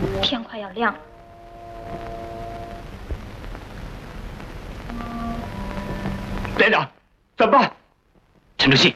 天快要亮了。 连长，怎么办？陈主席，